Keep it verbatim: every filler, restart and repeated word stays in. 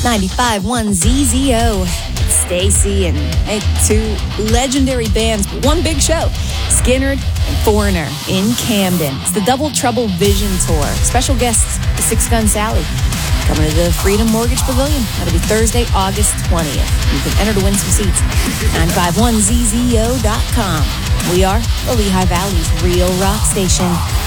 ninety-five point one Z Z O. Stacy and hey, two legendary bands, one big show. Skynyrd and Foreigner in Camden. It's the Double Trouble Vision Tour. Special guests, the Six Gun Sally, coming to the Freedom Mortgage Pavilion. That'll be Thursday, August twentieth. You can enter to win some seats. nine five one Z Z O dot com. We are the Lehigh Valley's real rock station.